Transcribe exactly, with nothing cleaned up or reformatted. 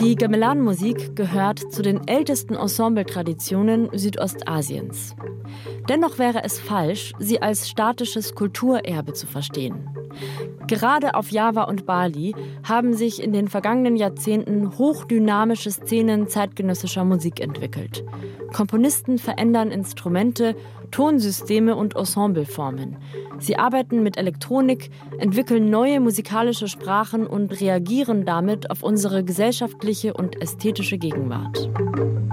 Die Gamelan-Musik gehört zu den ältesten Ensemble-Traditionen Südostasiens. Dennoch wäre es falsch, sie als statisches Kulturerbe zu verstehen. Gerade auf Java und Bali haben sich in den vergangenen Jahrzehnten hochdynamische Szenen zeitgenössischer Musik entwickelt. Komponisten verändern Instrumente, Tonsysteme und Ensembleformen. Sie arbeiten mit Elektronik, entwickeln neue musikalische Sprachen und reagieren damit auf unsere gesellschaftliche und ästhetische Gegenwart.